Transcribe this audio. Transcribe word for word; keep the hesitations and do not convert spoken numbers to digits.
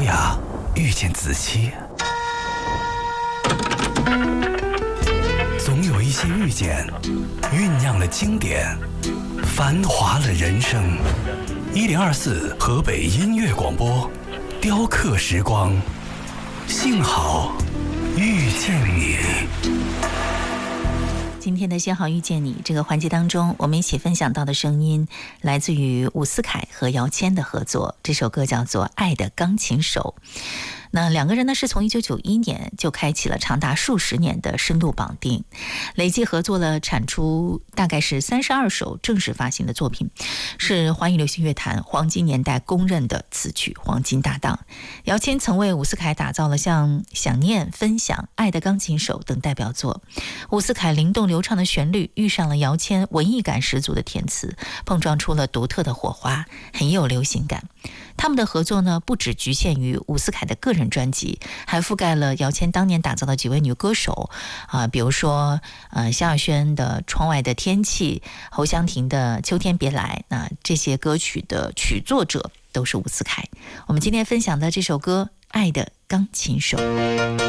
雅遇见子期，总有一些遇见酝酿了经典，繁华了人生。一零二四河北音乐广播，雕刻时光，幸好遇见你。 今天的幸好遇见你这个环节当中，我们一起分享到的声音来自于伍思凯和姚谦的合作，这首歌叫做《爱的钢琴手》。那两个人呢是从一九九一年就开启了长达数十年的深度绑定，累计合作了产出大概是三十二首正式发行的作品，是华语流行乐坛黄金年代公认的词曲黄金搭档。姚谦曾为伍思凯打造了像《想念》《分享》《爱的钢琴手》等代表作，伍思凯灵动流畅的旋律遇上了姚谦文艺感十足的填词，碰撞出了独特的火花，很有流行感。他们的合作呢，不只局限于伍思凯的个人专辑，还覆盖了姚谦当年打造的几位女歌手啊、呃，比如说呃萧亚轩的《窗外的天气》，侯湘婷的《秋天别来》，那这些歌曲的曲作者都是伍思凯。我们今天分享的这首歌《爱的钢琴手》。